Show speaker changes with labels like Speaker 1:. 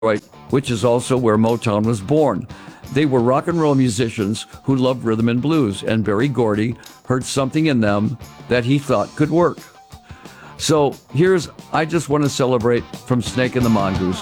Speaker 1: Detroit, which is also where Motown was born. They were rock and roll musicians who loved rhythm and blues, and Berry Gordy heard something in them that he thought could work. So here's I Just Want to Celebrate from Snake and the Mongoose.